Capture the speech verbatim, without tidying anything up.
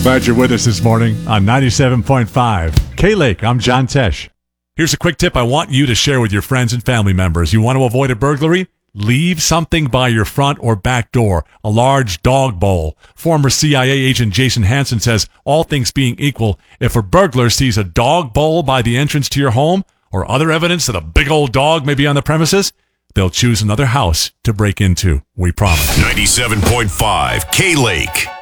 Glad you're with us this morning on ninety-seven point five. K-Lake, I'm John Tesh. Here's a quick tip I want you to share with your friends and family members. You want to avoid a burglary? Leave something by your front or back door, a large dog bowl. Former C I A agent Jason Hansen says, all things being equal, if a burglar sees a dog bowl by the entrance to your home or other evidence that a big old dog may be on the premises, they'll choose another house to break into. We promise. ninety-seven point five K-Lake.